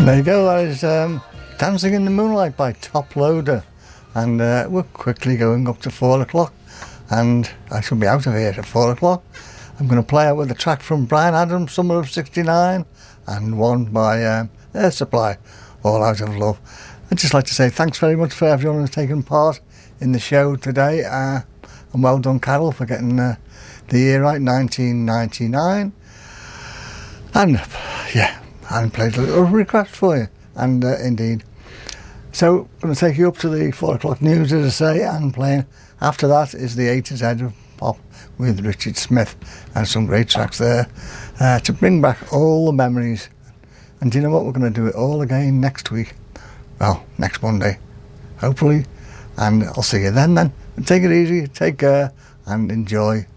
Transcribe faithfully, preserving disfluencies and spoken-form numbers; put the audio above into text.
There you go, that is um, Dancing in the Moonlight by Top Loader. And uh, we're quickly going up to four o'clock. And I shall be out of here at four o'clock. I'm going to play out with a track from Bryan Adams, Summer of sixty-nine, and one by um, Air Supply, All Out of Love. I'd just like to say thanks very much for everyone who's taken part in the show today. Uh, and well done, Carol, for getting uh, the year right, nineteen ninety-nine. And, yeah, I played a little request for you. And, uh, indeed. So, I'm going to take you up to the four o'clock news, as I say, and playing. After that is the A to Z of Pop with Richard Smith. And some great tracks there uh, to bring back all the memories. And do you know what? We're going to do it all again next week. Well, next Monday, hopefully. And I'll see you then, then. Take it easy, take care, and enjoy